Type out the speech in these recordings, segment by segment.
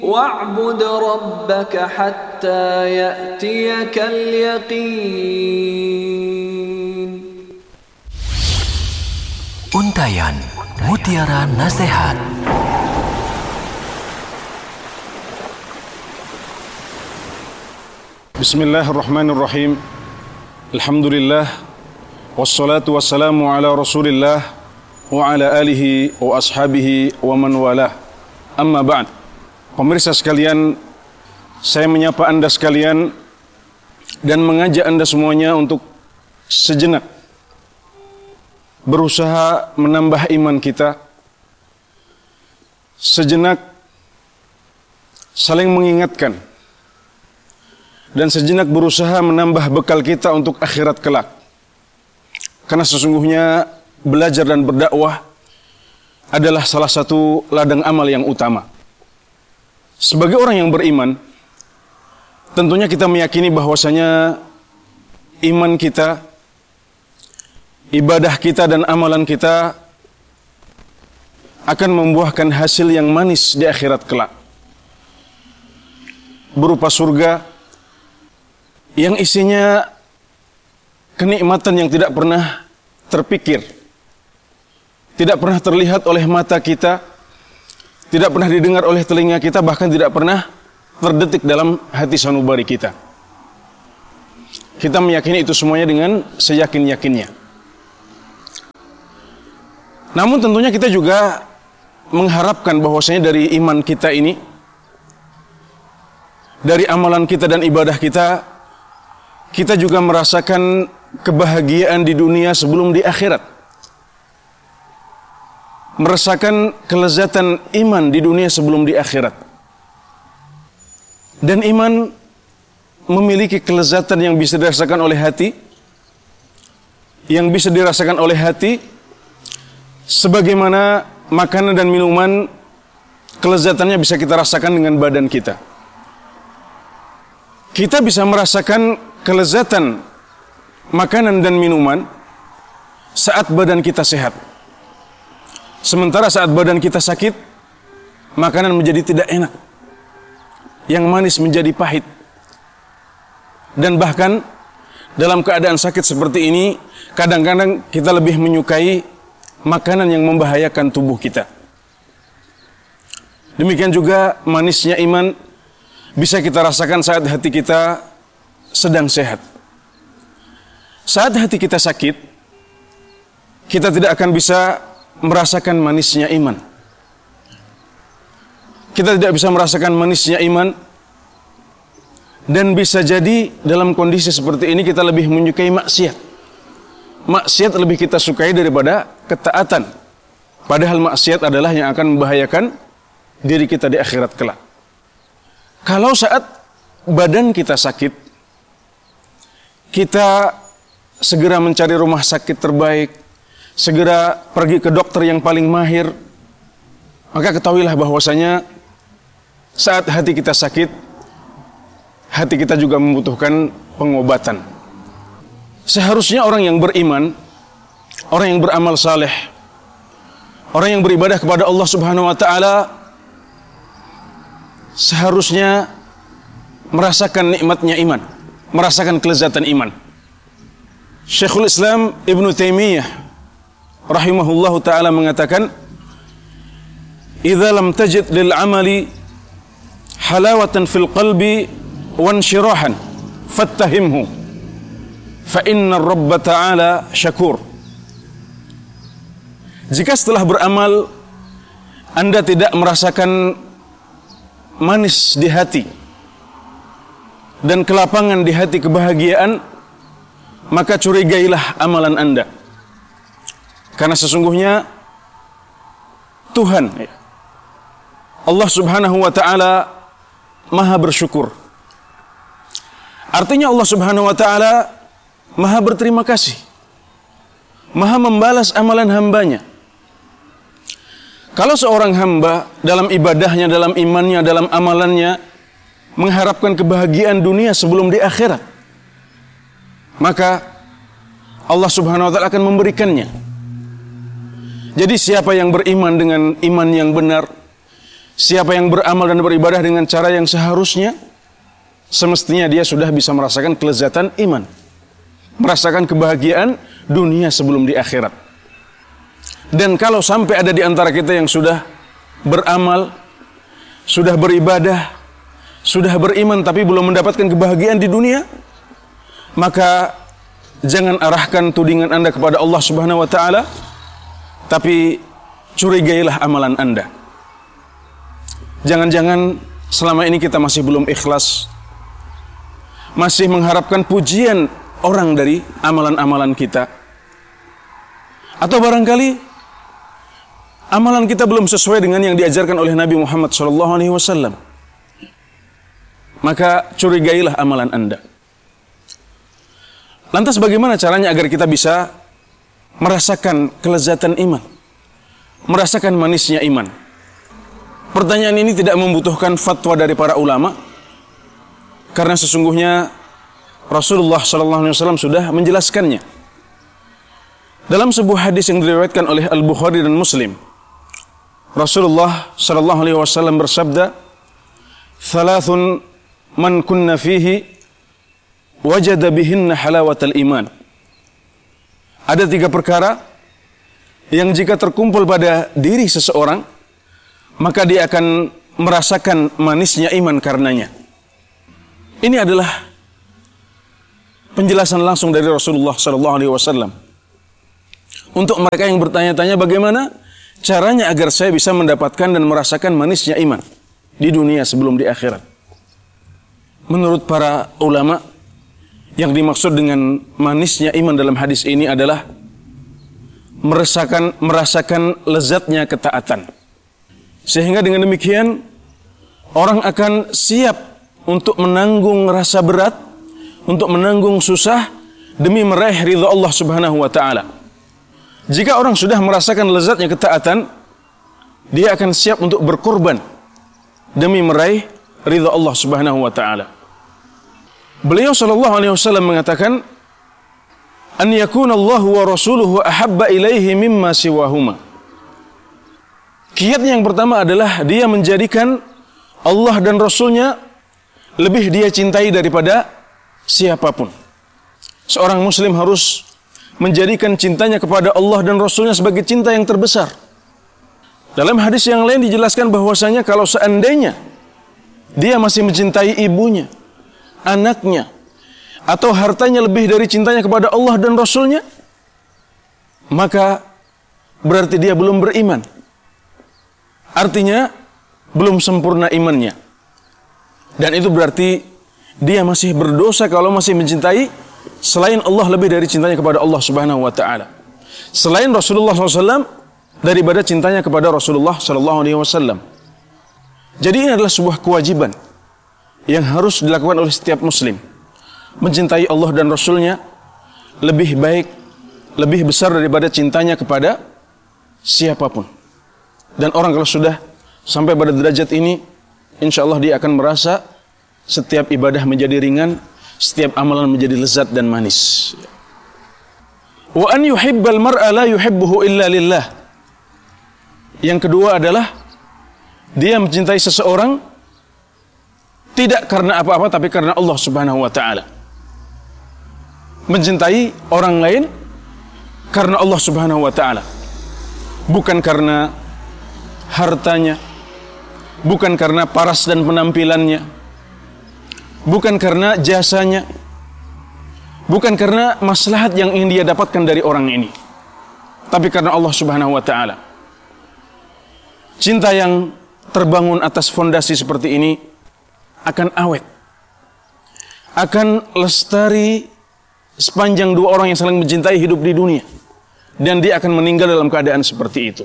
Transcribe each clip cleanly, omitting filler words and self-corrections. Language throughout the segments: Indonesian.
wa'bud rabbaka hatta ya'tiyakal yaqin. Untayan Mutiara Nasihat. Bismillahirrahmanirrahim. Alhamdulillah. Wassalatu wassalamu ala Rasulillah wa ala alihi wa ashabihi wa man walah. Amma ba'd. Pemirsa sekalian, saya menyapa Anda sekalian dan mengajak Anda semuanya untuk sejenak berusaha menambah iman kita, sejenak saling mengingatkan, dan sejenak berusaha menambah bekal kita untuk akhirat kelak. Karena sesungguhnya belajar dan berdakwah adalah salah satu ladang amal yang utama. Sebagai orang yang beriman, tentunya kita meyakini bahwasanya iman kita, ibadah kita dan amalan kita akan membuahkan hasil yang manis di akhirat kelak, berupa surga yang isinya kenikmatan yang tidak pernah terpikir, tidak pernah terlihat oleh mata kita, tidak pernah didengar oleh telinga kita, bahkan tidak pernah terdetik dalam hati sanubari kita. Kita meyakini itu semuanya dengan seyakin-yakinnya. Namun tentunya kita juga mengharapkan bahwasanya dari iman kita ini, dari amalan kita dan ibadah kita, kita juga merasakan kebahagiaan di dunia sebelum di akhirat. Merasakan kelezatan iman di dunia sebelum di akhirat. Dan iman memiliki kelezatan yang bisa dirasakan oleh hati, yang bisa dirasakan oleh hati, sebagaimana makanan dan minuman kelezatannya bisa kita rasakan dengan badan kita. Kita bisa merasakan kelezatan makanan dan minuman saat badan kita sehat. Sementara saat badan kita sakit, makanan menjadi tidak enak, yang manis menjadi pahit. Dan bahkan dalam keadaan sakit seperti ini, kadang-kadang kita lebih menyukai makanan yang membahayakan tubuh kita. Demikian juga manisnya iman bisa kita rasakan saat hati kita sedang sehat. Saat hati kita sakit, kita tidak akan bisa merasakan manisnya iman. Kita tidak bisa merasakan manisnya iman, dan bisa jadi dalam kondisi seperti ini kita lebih menyukai maksiat. Maksiat lebih kita sukai daripada ketaatan. Padahal maksiat adalah yang akan membahayakan diri kita di akhirat kelak. Kalau saat badan kita sakit, kita segera mencari rumah sakit terbaik, segera pergi ke dokter yang paling mahir, maka ketahuilah bahwasanya saat hati kita sakit, hati kita juga membutuhkan pengobatan. Seharusnya orang yang beriman, orang yang beramal saleh, orang yang beribadah kepada Allah Subhanahu wa taala, seharusnya merasakan nikmatnya iman, merasakan kelezatan iman. Syekhul Islam Ibnu Taimiyah rahimahullahu taala mengatakan, "Idza lam tajid lil amali halawatan fil qalbi wa inshirahan fattahimhu fa inna Rabb ta'ala syakur." Jika setelah beramal Anda tidak merasakan manis di hati dan kelapangan di hati, kebahagiaan, maka curigailah amalan Anda. Karena sesungguhnya Tuhan, Allah Subhanahu wa ta'ala, maha bersyukur. Artinya Allah Subhanahu wa ta'ala maha berterima kasih, maha membalas amalan hambanya. Kalau seorang hamba dalam ibadahnya, dalam imannya, dalam amalannya mengharapkan kebahagiaan dunia sebelum di akhirat, maka Allah Subhanahu wa ta'ala akan memberikannya. Jadi siapa yang beriman dengan iman yang benar, siapa yang beramal dan beribadah dengan cara yang seharusnya, semestinya dia sudah bisa merasakan kelezatan iman, merasakan kebahagiaan dunia sebelum di akhirat. Dan kalau sampai ada di antara kita yang sudah beramal, sudah beribadah, sudah beriman tapi belum mendapatkan kebahagiaan di dunia, maka jangan arahkan tudingan Anda kepada Allah Subhanahu wa taala, tapi curigailah amalan Anda. Jangan-jangan selama ini kita masih belum ikhlas, masih mengharapkan pujian orang dari amalan-amalan kita. Atau barangkali amalan kita belum sesuai dengan yang diajarkan oleh Nabi Muhammad SAW. Maka curigailah amalan Anda. Lantas bagaimana caranya agar kita bisa merasakan kelezatan iman, merasakan manisnya iman? Pertanyaan ini tidak membutuhkan fatwa dari para ulama, karena sesungguhnya Rasulullah SAW sudah menjelaskannya. Dalam sebuah hadis yang diriwayatkan oleh Al-Bukhari dan Muslim, Rasulullah SAW bersabda, "Thalathun man kunna fihi wajada bihinna halawatal iman." Ada 3 perkara yang jika terkumpul pada diri seseorang, maka dia akan merasakan manisnya iman karenanya. Ini adalah penjelasan langsung dari Rasulullah SAW. Untuk mereka yang bertanya-tanya bagaimana caranya agar saya bisa mendapatkan dan merasakan manisnya iman di dunia sebelum di akhirat. Menurut para ulama, yang dimaksud dengan manisnya iman dalam hadis ini adalah merasakan lezatnya ketaatan. Sehingga dengan demikian orang akan siap untuk menanggung rasa berat, untuk menanggung susah demi meraih ridha Allah Subhanahu wa taala. Jika orang sudah merasakan lezatnya ketaatan, dia akan siap untuk berkorban demi meraih ridha Allah Subhanahu wa taala. Beliau sallallahu alaihi wasallam mengatakan, "An yakuna Allah wa rasuluhu ahabba ilaihi mimma siwahuma." Kiat yang pertama adalah dia menjadikan Allah dan Rasulnya lebih dia cintai daripada siapapun. Seorang muslim harus menjadikan cintanya kepada Allah dan Rasulnya sebagai cinta yang terbesar. Dalam hadis yang lain dijelaskan bahwasanya kalau seandainya dia masih mencintai ibunya, anaknya, atau hartanya lebih dari cintanya kepada Allah dan Rasulnya, maka berarti dia belum beriman. Artinya belum sempurna imannya. Dan itu berarti dia masih berdosa kalau masih mencintai selain Allah lebih dari cintanya kepada Allah Subhanahu wa taala. Selain Rasulullah SAW daripada cintanya kepada Rasulullah SAW. Jadi ini adalah sebuah kewajiban yang harus dilakukan oleh setiap muslim. Mencintai Allah dan Rasulnya lebih baik, lebih besar daripada cintanya kepada siapapun. Dan orang kalau sudah sampai pada derajat ini, insya Allah dia akan merasa setiap ibadah menjadi ringan, setiap amalan menjadi lezat dan manis. Wa an yuhibbal mar'a la yuhibbuhu illa lillah. Yang kedua adalah dia mencintai seseorang tidak karena apa-apa tapi karena Allah Subhanahu wa taala. Mencintai orang lain karena Allah Subhanahu wa taala. Bukan karena hartanya, bukan karena paras dan penampilannya, bukan karena jasanya, bukan karena maslahat yang ingin dia dapatkan dari orang ini, tapi karena Allah Subhanahu wa taala. Cinta yang terbangun atas fondasi seperti ini akan awet, akan lestari sepanjang dua orang yang saling mencintai hidup di dunia, dan dia akan meninggal dalam keadaan seperti itu.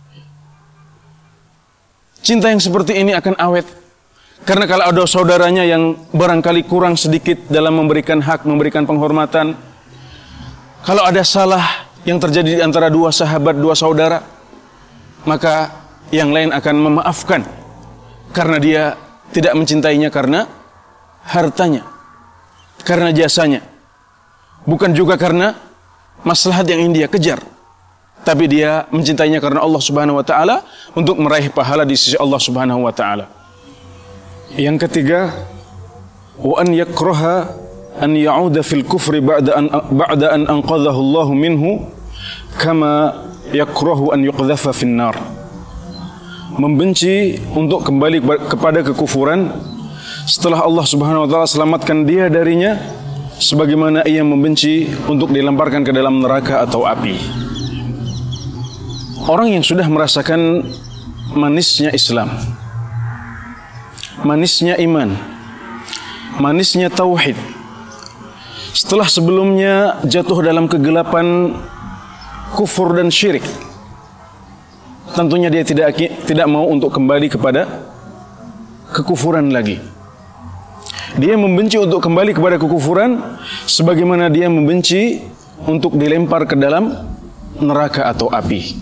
Cinta yang seperti ini akan awet, karena kalau ada saudaranya yang barangkali kurang sedikit dalam memberikan hak, memberikan penghormatan, kalau ada salah yang terjadi di antara dua sahabat, dua saudara, maka yang lain akan memaafkan, karena dia tidak mencintainya karena hartanya, karena jasanya, bukan juga karena maslahat yang ingin dia kejar, tapi dia mencintainya karena Allah Subhanahu wa taala untuk meraih pahala di sisi Allah Subhanahu wa taala. Yang ketiga, wa an yakraha an ya'uda fil kufri ba'da an anqadhahu Allah minhu kama yakrahu an yuqdhafa fin nar. Membenci untuk kembali kepada kekufuran setelah Allah Subhanahu wa taala selamatkan dia darinya, sebagaimana ia membenci untuk dilemparkan ke dalam neraka atau api. Orang yang sudah merasakan manisnya Islam, manisnya iman, manisnya tauhid, setelah sebelumnya jatuh dalam kegelapan kufur dan syirik, tentunya dia tidak mau untuk kembali kepada kekufuran lagi. Dia membenci untuk kembali kepada kekufuran sebagaimana dia membenci untuk dilempar ke dalam neraka atau api.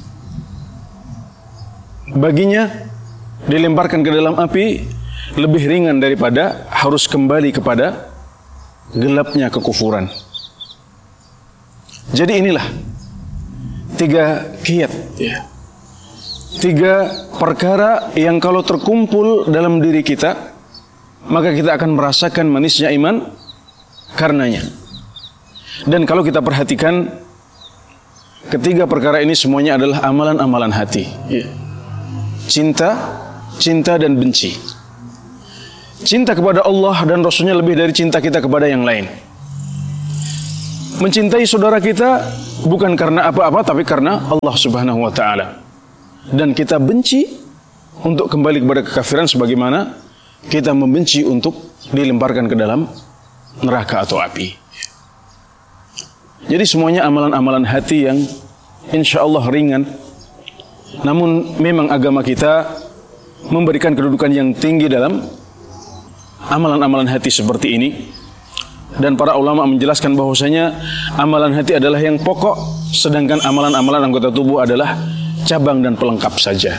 Baginya dilemparkan ke dalam api lebih ringan daripada harus kembali kepada gelapnya kekufuran. Jadi inilah 3 kiat, ya. 3 perkara yang kalau terkumpul dalam diri kita, maka kita akan merasakan manisnya iman karenanya. Dan kalau kita perhatikan, ketiga perkara ini semuanya adalah amalan-amalan hati, ya. Cinta dan benci. Cinta kepada Allah dan Rasulnya lebih dari cinta kita kepada yang lain. Mencintai saudara kita bukan karena apa-apa, tapi karena Allah Subhanahu wa ta'ala. Dan kita benci untuk kembali kepada kekafiran sebagaimana kita membenci untuk dilemparkan ke dalam neraka atau api. Jadi semuanya amalan-amalan hati yang insya Allah ringan. Namun memang agama kita memberikan kedudukan yang tinggi dalam amalan-amalan hati seperti ini. Dan para ulama menjelaskan bahwasanya amalan hati adalah yang pokok, sedangkan amalan-amalan anggota tubuh adalah cabang dan pelengkap saja.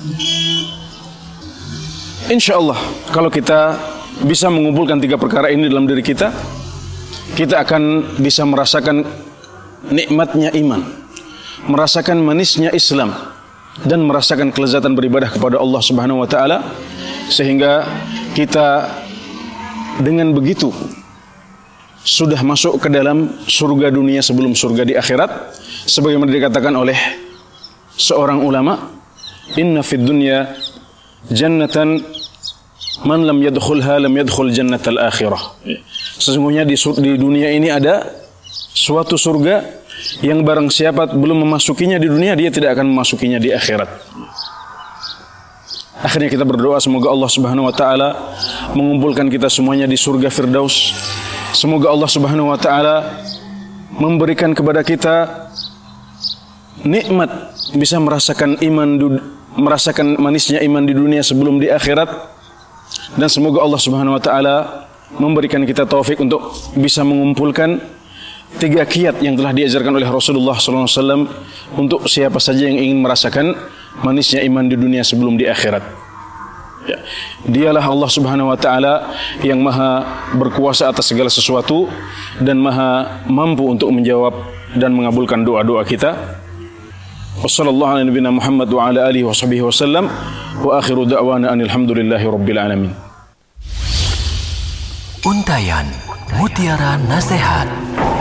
Insya Allah kalau kita bisa mengumpulkan 3 perkara ini dalam diri kita, kita akan bisa merasakan nikmatnya iman, merasakan manisnya Islam, dan merasakan kelezatan beribadah kepada Allah Subhanahu wa taala, sehingga kita dengan begitu sudah masuk ke dalam surga dunia sebelum surga di akhirat, sebagaimana dikatakan oleh seorang ulama, inna fid dunya jannatan man lam yadkhulha lam yadkhul jannatal akhirah. Sesungguhnya di dunia ini ada suatu surga yang barang siapa belum memasukinya di dunia, dia tidak akan memasukinya di akhirat. Akhirnya kita berdoa semoga Allah Subhanahu wa taala mengumpulkan kita semuanya di surga Firdaus. Semoga Allah Subhanahu wa taala memberikan kepada kita nikmat bisa merasakan manisnya iman di dunia sebelum di akhirat. Dan semoga Allah Subhanahu wa taala memberikan kita taufik untuk bisa mengumpulkan 3 kiat yang telah diajarkan oleh Rasulullah SAW untuk siapa saja yang ingin merasakan manisnya iman di dunia sebelum di akhirat. Ya. Dialah Allah Subhanahu wa taala yang maha berkuasa atas segala sesuatu dan maha mampu untuk menjawab dan mengabulkan doa-doa kita. Wassallallahu ala nabiyina Muhammad wa ala alihi wa sahbihi wasallam wa akhiru da'wana alhamdulillahi rabbil alamin. Untayan Mutiara Nasihat.